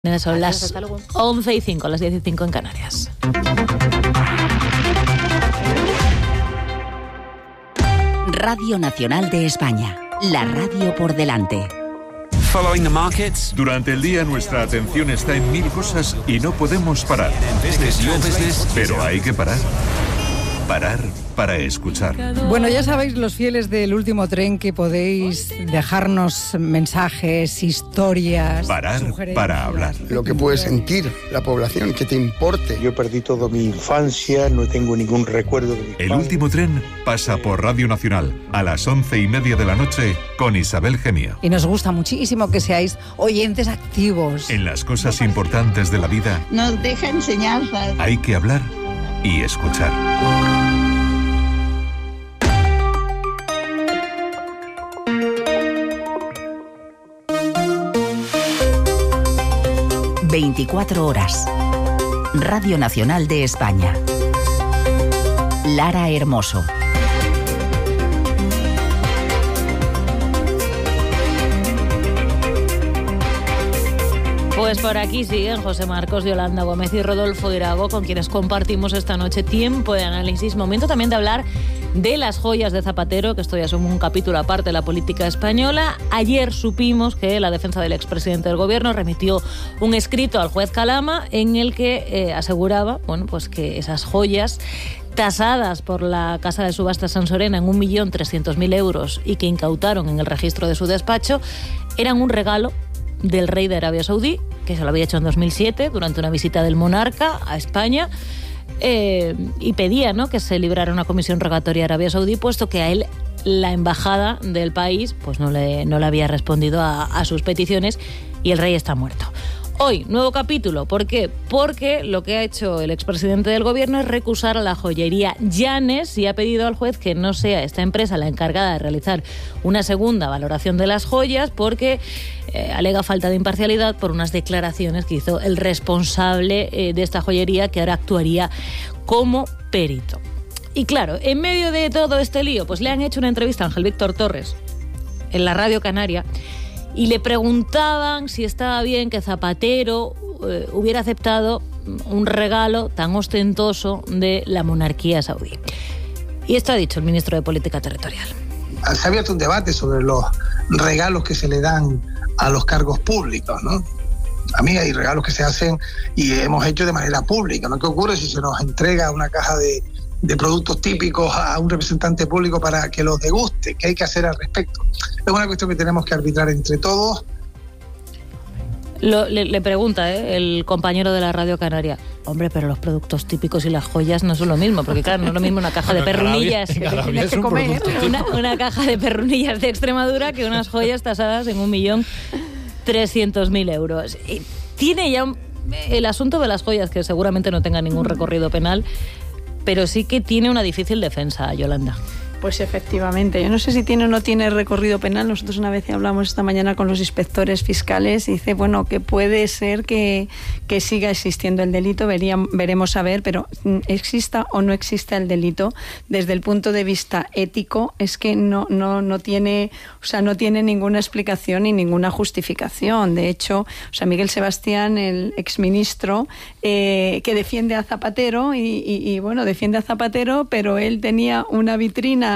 Son las 11:05, las 10:05 en Canarias. Radio Nacional de España, la radio por delante. Following the markets. Durante el día nuestra atención está en mil cosas y no podemos parar. Pero hay que parar. Parar para escuchar. Bueno, ya sabéis, los fieles del último tren, que podéis dejarnos mensajes, historias. Parar para hablar. Lo que puede sentir la población, que te importe. Yo perdí toda mi infancia, no tengo ningún recuerdo de mi El último tren pasa por Radio Nacional a las 11:30 de la noche con Isabel Gemio. Y nos gusta muchísimo que seáis oyentes activos. En las cosas importantes de la vida nos deja enseñanzas. Hay que hablar y escuchar. ...24 horas. Radio Nacional de España. Lara Hermoso. Pues por aquí siguen José Marcos, Yolanda Gómez y Rodolfo Irago, con quienes compartimos esta noche tiempo de análisis. Momento también de hablar de las joyas de Zapatero, que esto ya es un capítulo aparte de la política española. Ayer supimos que la defensa del expresidente del gobierno remitió un escrito al juez Calama en el que aseguraba, pues que esas joyas tasadas por la Casa de Subastas Sansorena en 1.300.000 euros y que incautaron en el registro de su despacho eran un regalo del rey de Arabia Saudí, que se lo había hecho en 2007 durante una visita del monarca a España, y pedía, ¿no?, que se librara una comisión rogatoria a Arabia Saudí, puesto que a él la embajada del país pues no le había respondido a sus peticiones y el rey está muerto. Hoy, nuevo capítulo. ¿Por qué? Porque lo que ha hecho el expresidente del gobierno es recusar a la joyería Llanes y ha pedido al juez que no sea esta empresa la encargada de realizar una segunda valoración de las joyas, porque alega falta de imparcialidad por unas declaraciones que hizo el responsable de esta joyería, que ahora actuaría como perito. Y claro, en medio de todo este lío, pues le han hecho una entrevista a Ángel Víctor Torres en la Radio Canaria y le preguntaban si estaba bien que Zapatero hubiera aceptado un regalo tan ostentoso de la monarquía saudí. Y esto ha dicho el ministro de Política Territorial. Se ha abierto un debate sobre los regalos que se le dan a los cargos públicos, ¿no? A mí hay regalos que se hacen y hemos hecho de manera pública, ¿no? ¿Qué ocurre si se nos entrega una caja de productos típicos a un representante público para que los deguste? ¿Qué hay que hacer al respecto? Es una cuestión que tenemos que arbitrar entre todos. Le pregunta el compañero de la Radio Canaria: hombre, pero los productos típicos y las joyas no son lo mismo, porque claro, no es lo mismo una caja de perrunillas una caja de perrunillas de Extremadura que unas joyas tasadas en 1.300.000 euros. Y tiene ya el asunto de las joyas, que seguramente no tenga ningún recorrido penal, pero sí que tiene una difícil defensa, Yolanda. Pues efectivamente, yo no sé si tiene o no tiene recorrido penal. Nosotros una vez hablamos esta mañana con los inspectores fiscales y dice, bueno, que puede ser que siga existiendo el delito, veremos a ver, pero exista o no exista el delito, desde el punto de vista ético, es que no tiene, o sea, no tiene ninguna explicación ni ninguna justificación. De hecho, o sea, Miguel Sebastián, el exministro, que defiende a Zapatero y bueno, defiende a Zapatero, pero él tenía una vitrina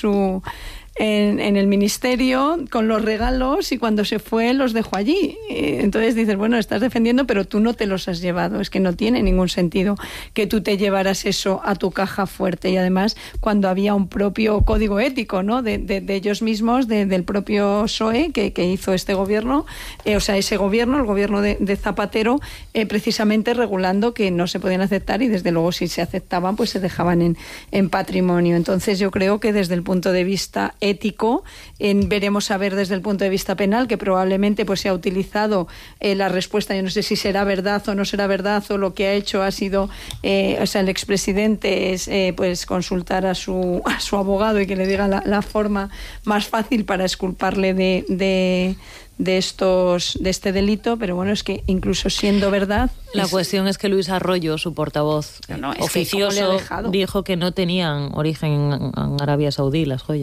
en el ministerio con los regalos y cuando se fue los dejó allí. Entonces dices, bueno, estás defendiendo, pero tú no te los has llevado. Es que no tiene ningún sentido que tú te llevaras eso a tu caja fuerte. Y además, cuando había un propio código ético, ¿no?, de ellos mismos, del propio PSOE que hizo este gobierno, o sea, ese gobierno, el gobierno de Zapatero, precisamente regulando que no se podían aceptar y desde luego si se aceptaban pues se dejaban en patrimonio. Entonces yo creo que desde el punto de vista ético, veremos a ver desde el punto de vista penal, que probablemente pues se ha utilizado la respuesta, yo no sé si será verdad o no será verdad, o lo que ha hecho ha sido, o sea, el expresidente es pues consultar a su abogado y que le diga la forma más fácil para exculparle de este delito, pero bueno, es que incluso siendo verdad... La cuestión es que Luis Arroyo, su portavoz oficioso, dijo que no tenían origen en Arabia Saudí las joyas.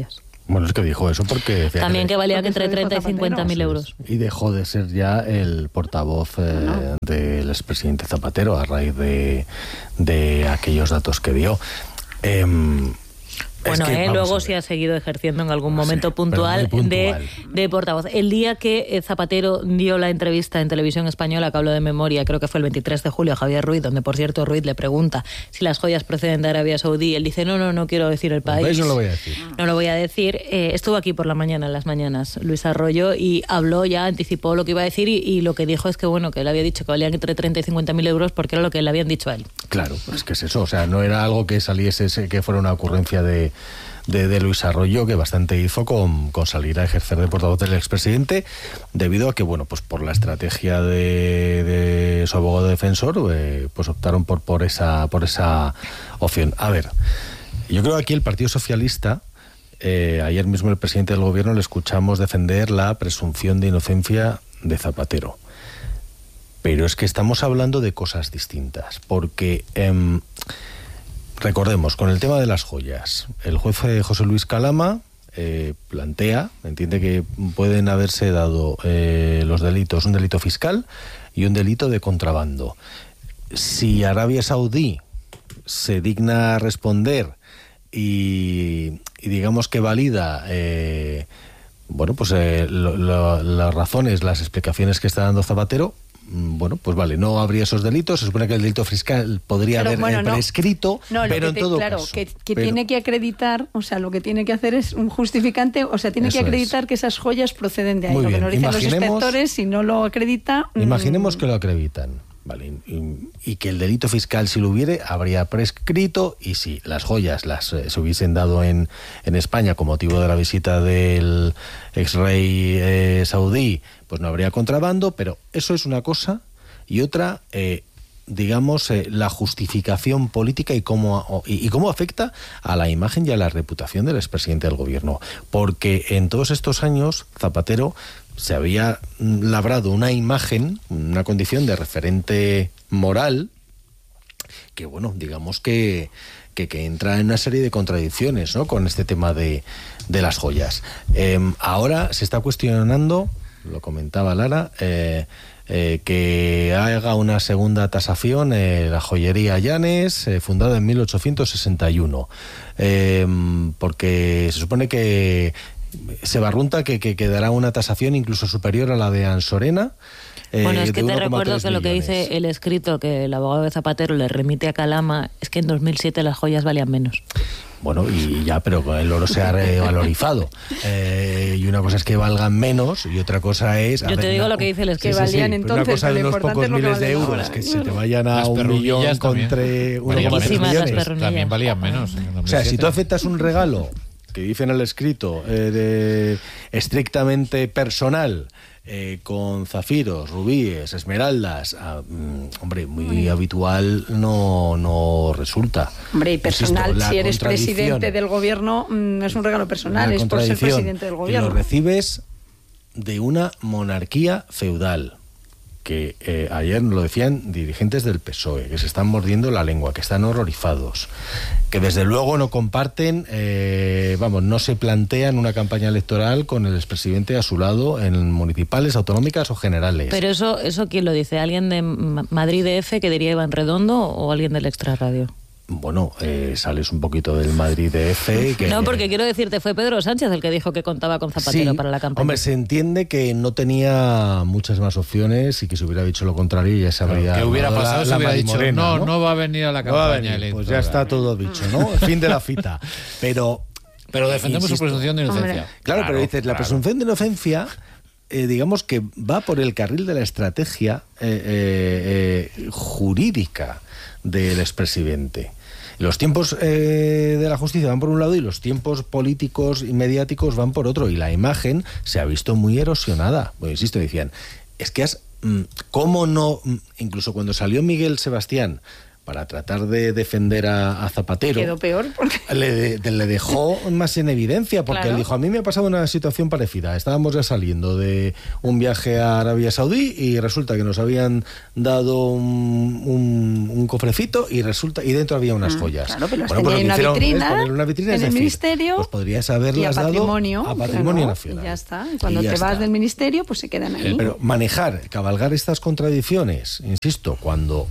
Bueno, es que dijo eso porque... También que valían entre 30 y 50.000 euros. Y dejó de ser ya el portavoz del expresidente Zapatero a raíz de aquellos datos que dio. Bueno, luego sí ha seguido ejerciendo en algún momento puntual de portavoz. El día que Zapatero dio la entrevista en Televisión Española, que hablo de memoria, creo que fue el 23 de julio, a Javier Ruiz, donde por cierto Ruiz le pregunta si las joyas proceden de Arabia Saudí, él dice, no quiero decir el país. No lo voy a decir. No lo voy a decir. Estuvo aquí por la mañana, en las mañanas, Luis Arroyo, y habló ya, anticipó lo que iba a decir, y lo que dijo es que, bueno, que él había dicho que valían entre 30 y 50.000 euros porque era lo que le habían dicho a él. Claro, es que es eso, o sea, no era algo que saliese, que fuera una ocurrencia de Luis Arroyo, que bastante hizo con salir a ejercer de portavoz del expresidente, debido a que, bueno, pues por la estrategia de su abogado defensor, pues optaron por esa opción. A ver, yo creo que aquí el Partido Socialista, ayer mismo el presidente del gobierno le escuchamos defender la presunción de inocencia de Zapatero. Pero es que estamos hablando de cosas distintas, porque... recordemos, con el tema de las joyas, el juez José Luis Calama entiende que pueden haberse dado los delitos, un delito fiscal y un delito de contrabando. Si Arabia Saudí se digna a responder y digamos que valida las razones, las explicaciones que está dando Zapatero, bueno, pues vale, no habría esos delitos. Se supone que el delito fiscal podría haber prescrito, pero en todo caso... Claro, que tiene que acreditar, o sea, lo que tiene que hacer es un justificante, o sea, tiene que acreditar que esas joyas proceden de ahí. Lo que nos dicen los inspectores, si no lo acredita... Imaginemos que lo acreditan, ¿vale? Y que el delito fiscal, si lo hubiere, habría prescrito, y si las joyas se hubiesen dado en España con motivo de la visita del ex rey saudí, pues no habría contrabando, pero eso es una cosa, y otra, la justificación política y cómo afecta a la imagen y a la reputación del expresidente del gobierno. Porque en todos estos años Zapatero se había labrado una imagen, una condición de referente moral, que bueno, digamos que entra en una serie de contradicciones, ¿no?, con este tema de las joyas. Ahora se está cuestionando, lo comentaba Lara, que haga una segunda tasación la joyería Llanes, fundada en 1861, porque se supone que se barrunta que dará una tasación incluso superior a la de Ansorena. Bueno, es que te recuerdo que lo que dice el escrito que el abogado de Zapatero le remite a Calama es que en 2007 las joyas valían menos. Bueno, y ya, pero el oro se ha revalorizado. Y una cosa es que valgan menos y otra cosa es... Yo te digo lo que dice el escrito. Que valían entonces, una cosa de unos pocos miles de euros, que se te vayan a un millón contra 1,3 millones. También valían menos. O sea, si tú aceptas un regalo que dice en el escrito estrictamente personal, con zafiros, rubíes, esmeraldas, hombre, muy habitual no resulta. Hombre, y personal, insisto, si eres presidente del gobierno, es un regalo personal, es por ser presidente del gobierno. Y lo recibes de una monarquía feudal, que ayer lo decían dirigentes del PSOE, que se están mordiendo la lengua, que están horrorizados, que desde luego no comparten, no se plantean una campaña electoral con el expresidente a su lado en municipales, autonómicas o generales. Pero eso ¿quién lo dice? ¿Alguien de Madrid DF, que diría Iván Redondo, o alguien del Extrarradio? Bueno, sales un poquito del Madrid DF. No, porque quiero decirte, fue Pedro Sánchez el que dijo que contaba con Zapatero para la campaña. Hombre, se entiende que no tenía muchas más opciones y que si hubiera dicho lo contrario ya se habría... ¿Qué hubiera pasado si hubiera dicho, no va a venir a la campaña electoral? Pues ya está todo dicho, ¿no? Fin de la cita. Pero defendemos su presunción de inocencia. Claro, pero dices, la presunción de inocencia... digamos que va por el carril de la estrategia jurídica del expresidente. Los tiempos de la justicia van por un lado y los tiempos políticos y mediáticos van por otro, y la imagen se ha visto muy erosionada. Bueno, insisto, decían, es que ¿cómo no? Incluso cuando salió Miguel Sebastián para tratar de defender a Zapatero. Quedó peor porque... Le dejó más en evidencia, porque él dijo, a mí me ha pasado una situación parecida. Estábamos ya saliendo de un viaje a Arabia Saudí y resulta que nos habían dado un cofrecito y dentro había unas joyas. Claro, pero las tenía en una vitrina en el ministerio, pues podrías haberlas dado a Patrimonio Nacional. Y ya está. Y cuando te vas del ministerio, pues se quedan ahí. Pero cabalgar estas contradicciones, insisto, cuando...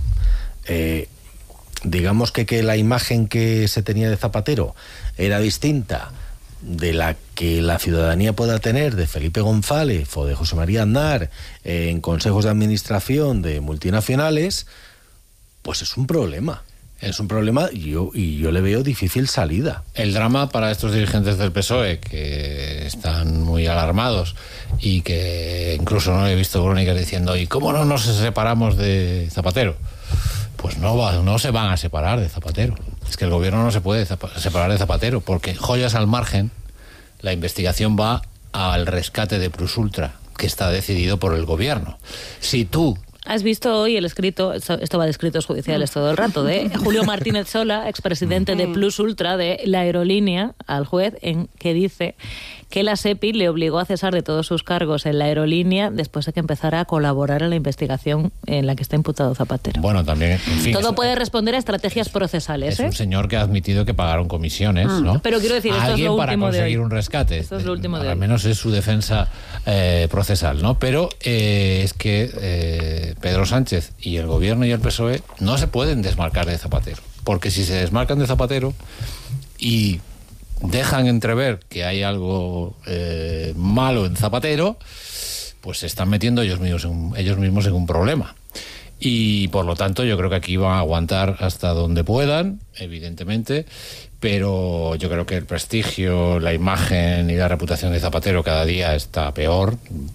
digamos que la imagen que se tenía de Zapatero era distinta de la que la ciudadanía pueda tener de Felipe González o de José María Aznar en consejos de administración de multinacionales, pues es un problema. Es un problema y yo le veo difícil salida. El drama para estos dirigentes del PSOE, que están muy alarmados y que incluso no he visto crónicas diciendo ¿y cómo no nos separamos de Zapatero? Pues no se van a separar de Zapatero. Es que el gobierno no se puede separar de Zapatero, porque joyas al margen, la investigación va al rescate de Plus Ultra, que está decidido por el gobierno. Si tú... ¿Has visto hoy el escrito, esto va de escritos judiciales todo el rato, de Julio Martínez Sola, expresidente de Plus Ultra, de la aerolínea, al juez, en que dice que la SEPI le obligó a cesar de todos sus cargos en la aerolínea después de que empezara a colaborar en la investigación en la que está imputado Zapatero? Bueno, también... En fin, todo puede responder a estrategias procesales. Es un señor que ha admitido que pagaron comisiones, ¿no? Pero quiero decir, esto es lo último de hoy. Alguien para conseguir un rescate. Esto es lo último de hoy. Al menos es su defensa procesal, ¿no? Pero es que Pedro Sánchez y el gobierno y el PSOE no se pueden desmarcar de Zapatero. Porque si se desmarcan de Zapatero y dejan entrever que hay algo malo en Zapatero, pues se están metiendo ellos mismos en un problema. Y por lo tanto yo creo que aquí van a aguantar hasta donde puedan, evidentemente, pero yo creo que el prestigio, la imagen y la reputación de Zapatero cada día está peor.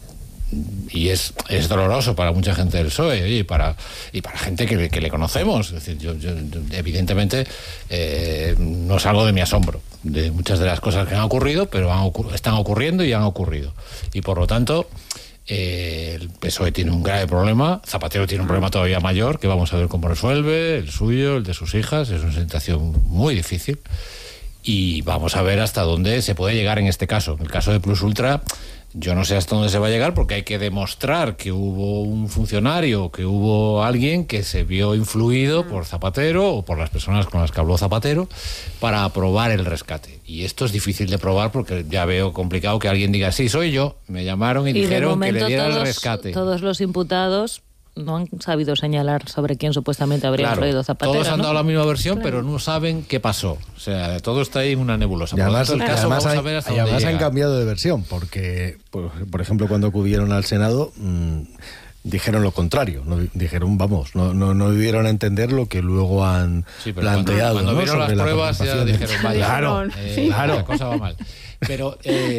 Y es doloroso para mucha gente del PSOE y para gente que le conocemos. Es decir, yo evidentemente no salgo de mi asombro de muchas de las cosas que han ocurrido, pero están ocurriendo y han ocurrido. Y por lo tanto, el PSOE tiene un grave problema, Zapatero tiene un problema todavía mayor, que vamos a ver cómo resuelve, el suyo, el de sus hijas. Es una situación muy difícil y vamos a ver hasta dónde se puede llegar en este caso. En el caso de Plus Ultra, yo no sé hasta dónde se va a llegar, porque hay que demostrar que hubo un funcionario, que hubo alguien que se vio influido por Zapatero o por las personas con las que habló Zapatero para aprobar el rescate. Y esto es difícil de probar, porque ya veo complicado que alguien diga, sí, soy yo, me llamaron y dijeron que le diera el rescate. Todos los imputados no han sabido señalar sobre quién supuestamente habría influido Zapatero. Todos han dado la misma versión, pero no saben qué pasó. O sea, todo está ahí en una nebulosa. Y además, han cambiado de versión, porque, por ejemplo, cuando acudieron al Senado, dijeron lo contrario. Dijeron, no dieron a entender lo que luego han planteado. Cuando vieron las pruebas ya dijeron, claro, la cosa va mal. Pero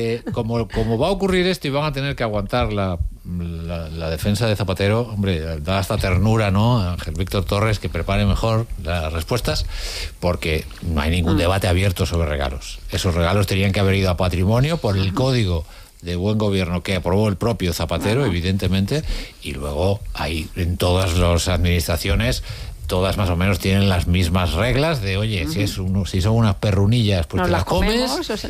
como va a ocurrir esto y van a tener que aguantar la defensa de Zapatero, hombre, da hasta ternura, ¿no? Ángel Víctor Torres, que prepare mejor las respuestas, porque no hay ningún debate abierto sobre regalos. Esos regalos tenían que haber ido a Patrimonio por el código de buen gobierno que aprobó el propio Zapatero, evidentemente, y luego hay en todas las administraciones, todas más o menos tienen las mismas reglas de, oye, si son unas perrunillas, pues te las comes,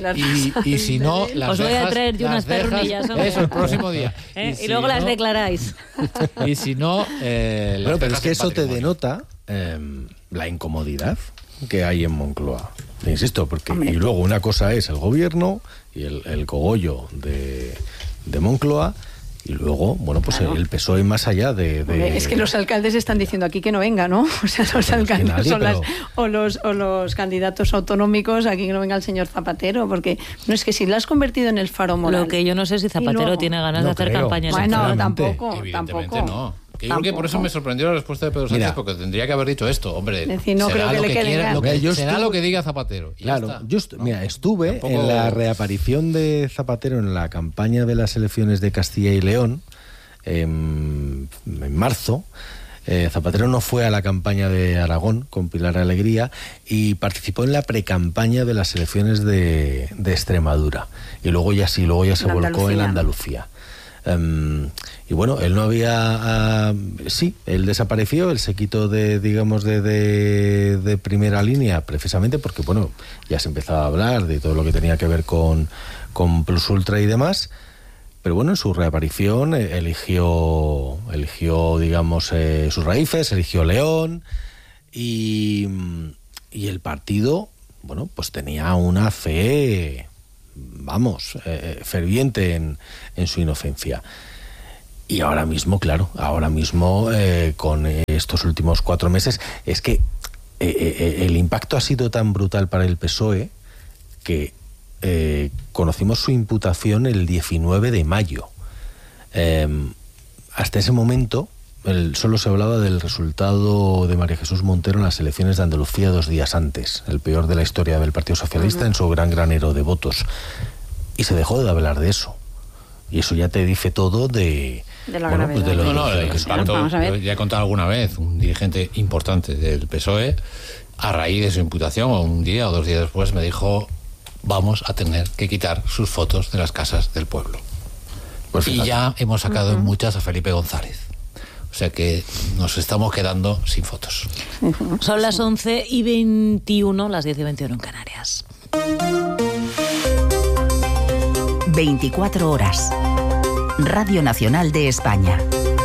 y si no, las os voy a traer yo unas perrunillas, eso el próximo día. Y luego las declaráis. Y si no, pero es que eso te denota la incomodidad que hay en Moncloa. Insisto, porque y luego una cosa es el gobierno y el cogollo de Moncloa. Y luego, bueno, pues el PSOE más allá de... Es que los alcaldes están diciendo aquí que no venga, ¿no? O sea, los alcaldes o los candidatos autonómicos, aquí que no venga el señor Zapatero, porque no es que si lo has convertido en el faro moral... Lo que yo no sé si Zapatero tiene ganas de hacer campaña electoral. Bueno, tampoco. Evidentemente no. Que yo creo que por eso me sorprendió la respuesta de Pedro Sánchez, porque tendría que haber dicho esto, hombre. Es decir, no creo que le quede ganas. Será lo que diga Zapatero. Claro, estuve en la reaparición de Zapatero en la campaña de las elecciones de Castilla y León en marzo. Zapatero no fue a la campaña de Aragón con Pilar Alegría y participó en la precampaña de las elecciones de Extremadura. Y luego ya se volcó en Andalucía. Y bueno, él no había... sí, él desapareció, él se quitó de primera línea precisamente porque, bueno, ya se empezaba a hablar de todo lo que tenía que ver con Plus Ultra y demás. Pero bueno, en su reaparición eligió digamos, sus raíces, eligió León y el partido, bueno, pues tenía una fe, vamos, ferviente en su inocencia. Y ahora mismo, claro, con estos últimos 4 meses, es que el impacto ha sido tan brutal para el PSOE que conocimos su imputación el 19 de mayo. Hasta ese momento solo se hablaba del resultado de María Jesús Montero en las elecciones de Andalucía 2 días antes, el peor de la historia del Partido Socialista en su gran granero de votos. Y se dejó de hablar de eso. Y eso ya te dice todo de la gravedad. Pues el impacto, ya he contado alguna vez, un dirigente importante del PSOE, a raíz de su imputación, o un día o 2 días después, me dijo: vamos a tener que quitar sus fotos de las casas del pueblo. Pues y ya hemos sacado muchas a Felipe González. O sea que nos estamos quedando sin fotos. Son las 11:21, las 10:21 en Canarias. 24 horas. Radio Nacional de España.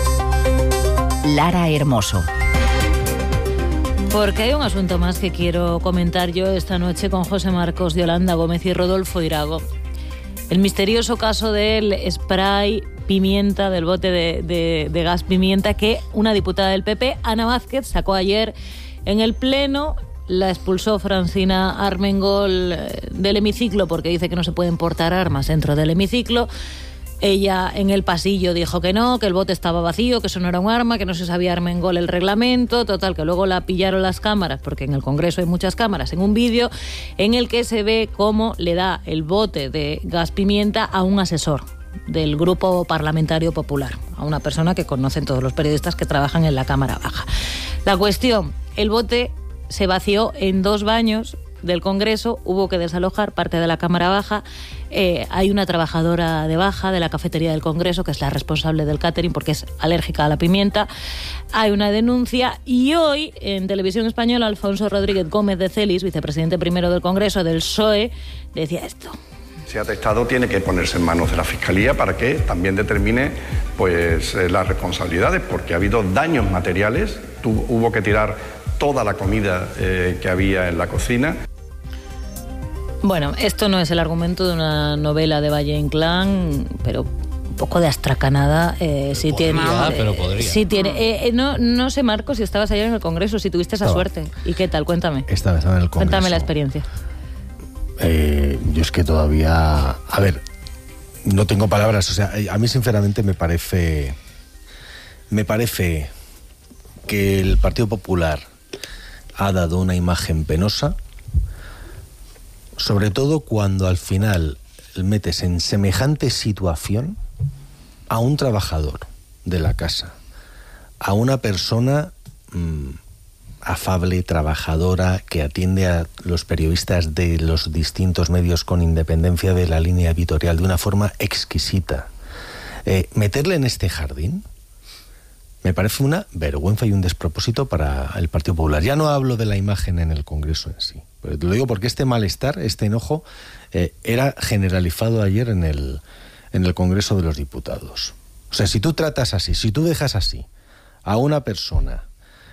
Lara Hermoso. Porque hay un asunto más que quiero comentar yo esta noche con José Marcos, Yolanda Gómez y Rodolfo Irago. El misterioso caso del spray pimienta, del bote de gas pimienta que una diputada del PP, Ana Vázquez, sacó ayer en el Pleno. La expulsó Francina Armengol del hemiciclo porque dice que no se pueden portar armas dentro del hemiciclo. Ella en el pasillo dijo que no, que el bote estaba vacío, que eso no era un arma, que no se sabía Armengol el reglamento. Total, que luego la pillaron las cámaras, porque en el Congreso hay muchas cámaras, en un vídeo en el que se ve cómo le da el bote de gas pimienta a un asesor del Grupo Parlamentario Popular, a una persona que conocen todos los periodistas que trabajan en la Cámara Baja. La cuestión, el bote se vació en 2 baños del Congreso, hubo que desalojar parte de la Cámara Baja. Hay una trabajadora de baja de la cafetería del Congreso que es la responsable del catering porque es alérgica a la pimienta. Hay una denuncia y hoy en Televisión Española Alfonso Rodríguez Gómez de Celis, vicepresidente primero del Congreso del PSOE, decía esto. Ese atestado tiene que ponerse en manos de la Fiscalía para que también determine pues las responsabilidades, porque ha habido daños materiales, hubo que tirar toda la comida que había en la cocina. Bueno, esto no es el argumento de una novela de Valle Inclán, pero un poco de astracanada sí tiene. Pero podría. Sí tiene. No sé, Marcos, si estabas ayer en el Congreso, si tuviste esa suerte. ¿Y qué tal? Cuéntame. Estaba en el Congreso. Cuéntame la experiencia. Yo es que todavía... A ver, no tengo palabras. O sea, a mí sinceramente me parece que el Partido Popular ha dado una imagen penosa, sobre todo cuando al final metes en semejante situación a un trabajador de la casa, a una persona afable, trabajadora, que atiende a los periodistas de los distintos medios con independencia de la línea editorial de una forma exquisita. Meterle en este jardín me parece una vergüenza y un despropósito para el Partido Popular. Ya no hablo de la imagen en el Congreso en sí, pero te lo digo porque este malestar, este enojo, era generalizado ayer en el Congreso de los Diputados. O sea, si tú tratas así, si tú dejas así a una persona,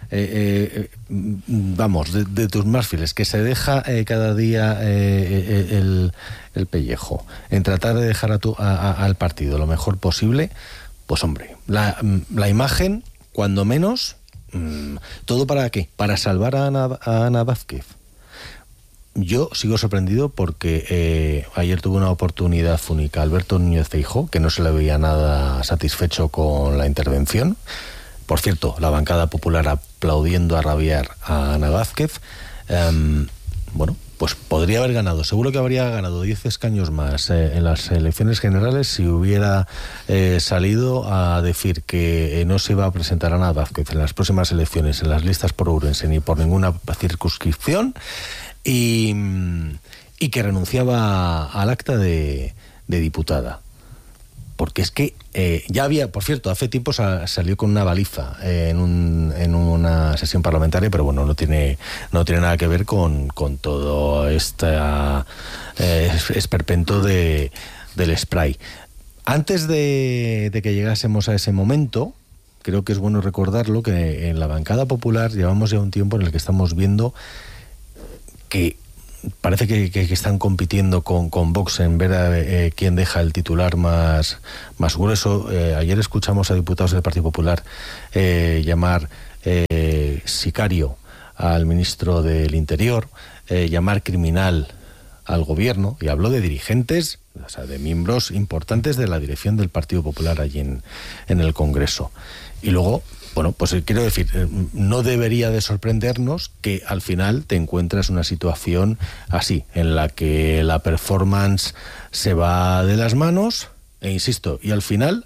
vamos, de tus más fieles, que se deja cada día el pellejo en tratar de dejar al partido lo mejor posible, pues hombre, la imagen, cuando menos, ¿todo para qué? Para salvar a Ana Vázquez. Yo sigo sorprendido porque ayer tuve una oportunidad única Alberto Núñez Feijóo, que no se le veía nada satisfecho con la intervención. Por cierto, la bancada popular aplaudiendo a rabiar a Ana Vázquez. Bueno, pues podría haber ganado. Seguro que habría ganado 10 escaños más en las elecciones generales si hubiera salido a decir que no se iba a presentar Ana Vázquez en las próximas elecciones en las listas por Ourense ni por ninguna circunscripción y que renunciaba al acta de diputada. porque es que ya había, por cierto, hace tiempo salió con una baliza en una sesión parlamentaria, pero bueno, no tiene nada que ver con todo este esperpento del spray. Antes de que llegásemos a ese momento, creo que es bueno recordarlo, que en la bancada popular llevamos ya un tiempo en el que estamos viendo que parece que están compitiendo con Vox en ver a quién deja el titular más grueso. Ayer escuchamos a diputados del Partido Popular llamar sicario al ministro del Interior, llamar criminal al gobierno, y habló de dirigentes, o sea, de miembros importantes de la dirección del Partido Popular allí en el Congreso. Y luego, bueno, pues quiero decir, no debería de sorprendernos que al final te encuentras una situación así, en la que la performance se va de las manos, e insisto, y al final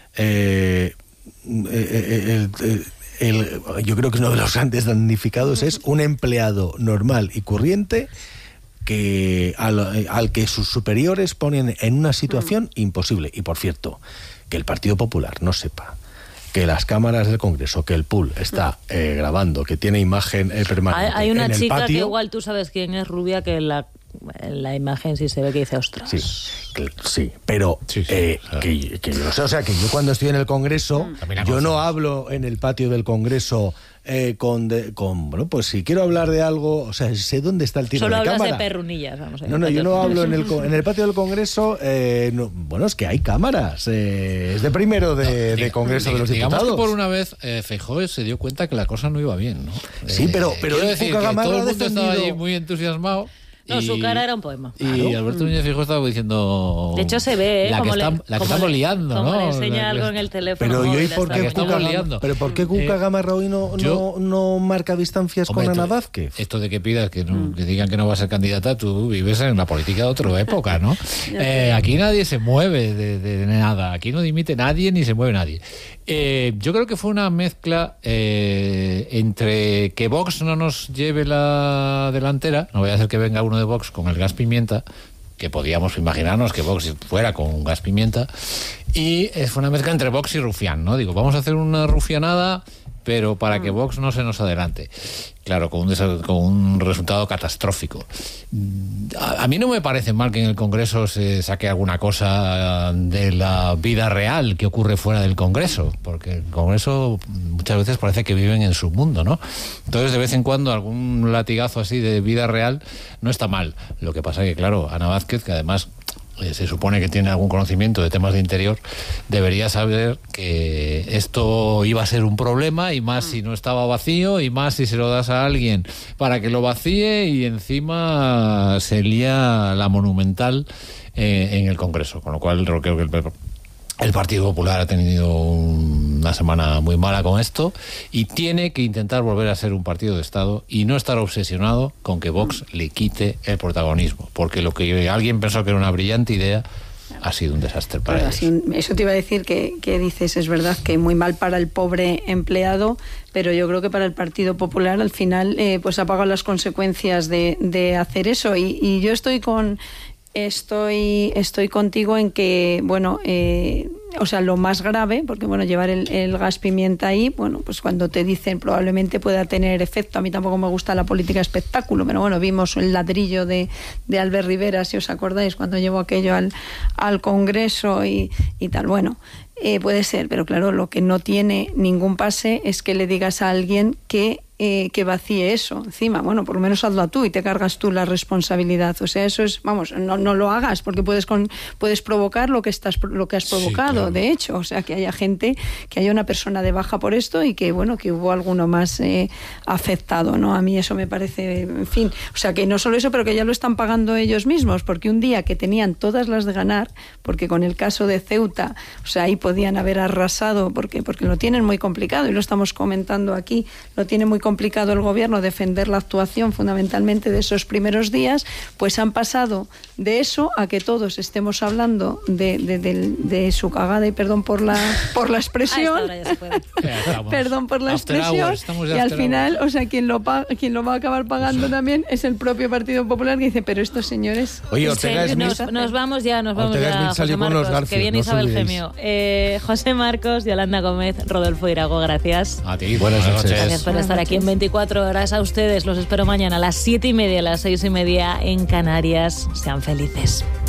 yo creo que uno de los grandes damnificados es un empleado normal y corriente que al que sus superiores ponen en una situación imposible. Y por cierto, que el Partido Popular no sepa que las cámaras del Congreso, que el pool está grabando, que tiene imagen permanente. Hay una en chica el patio, que igual tú sabes quién es, rubia, que en la imagen sí se ve que dice ostras. Sí, pero que yo lo sé, o sea, que yo cuando estoy en el Congreso, yo no hablo en el patio del Congreso bueno, pues si quiero hablar de algo, o sea, sé dónde está el tiro Solo de cámara. Solo hablas de perrunillas, vamos a ver. No, yo no hablo en el patio del Congreso, bueno, es que hay cámaras, es de primero de Congreso de los Diputados. Digamos que por una vez Feijóo se dio cuenta que la cosa no iba bien, ¿no? Sí, pero decir, que todo el mundo estaba allí muy entusiasmado. No, su cara era un poema. Y Alberto Núñez Feijóo estaba diciendo... De hecho se ve, la que estamos liando, como ¿no? le enseña algo en el teléfono. Pero ¿y por qué Cuca Gamarra hoy no marca distancias con Ana Vázquez? Esto de que pidas que digan que no va a ser candidata, tú vives en la política de otra época, ¿no? Aquí nadie se mueve de nada. Aquí no dimite nadie ni se mueve nadie. Yo creo que fue una mezcla entre que Vox no nos lleve la delantera, no vaya a ser que venga uno de Vox con el gas pimienta, que podíamos imaginarnos que Vox fuera con un gas pimienta, y fue una mezcla entre Vox y Rufián, ¿no? Digo, vamos a hacer una rufianada, pero para que Vox no se nos adelante. Claro, con un resultado catastrófico. A mí no me parece mal que en el Congreso se saque alguna cosa de la vida real que ocurre fuera del Congreso, porque el Congreso muchas veces parece que viven en su mundo, ¿no? Entonces, de vez en cuando, algún latigazo así de vida real no está mal. Lo que pasa es que, claro, Ana Vázquez, que además se supone que tiene algún conocimiento de temas de interior, debería saber que esto iba a ser un problema, y más si no estaba vacío, y más si se lo das a alguien para que lo vacíe, y encima se lía la monumental en el Congreso, con lo cual creo que el Partido Popular ha tenido una semana muy mala con esto y tiene que intentar volver a ser un partido de Estado y no estar obsesionado con que Vox le quite el protagonismo, porque lo que alguien pensó que era una brillante idea ha sido un desastre para ellos. Eso te iba a decir, que dices, es verdad que muy mal para el pobre empleado, pero yo creo que para el Partido Popular al final pues ha pagado las consecuencias de hacer eso, y yo estoy contigo en que, bueno, o sea, lo más grave, porque bueno, llevar el gas pimienta ahí, bueno, pues cuando te dicen probablemente pueda tener efecto. A mí tampoco me gusta la política espectáculo, pero bueno, vimos el ladrillo de Albert Rivera, si os acordáis, cuando llevó aquello al Congreso y tal. Bueno, puede ser, pero claro, lo que no tiene ningún pase es que le digas a alguien que vacíe eso encima. Bueno, por lo menos hazlo tú y te cargas tú la responsabilidad. O sea, eso es, vamos, no lo hagas, porque puedes provocar lo que has provocado, sí, claro. De hecho, o sea, que haya gente, que haya una persona de baja por esto, y que bueno, que hubo alguno más afectado, ¿no? A mí eso me parece, en fin, o sea, que no solo eso, pero que ya lo están pagando ellos mismos, porque un día que tenían todas las de ganar, porque con el caso de Ceuta, o sea, ahí podían haber arrasado, porque lo tienen muy complicado, y lo estamos comentando aquí, lo tienen muy complicado complicado el gobierno defender la actuación fundamentalmente de esos primeros días, pues han pasado de eso a que todos estemos hablando de su cagada, y perdón por la expresión, perdón por la expresión, y al final, o sea, quien lo va a acabar pagando también es el propio Partido Popular, que dice, pero estos señores... Oye, Ortega Smith... Nos vamos ya, José Marcos, que viene Isabel Gemio. José Marcos, Yolanda Gómez, Rodolfo Irago, gracias. A ti, buenas noches. Gracias por estar aquí en 24 horas. A ustedes los espero mañana a las 7:30, a las 6:30 en Canarias. Sean felices.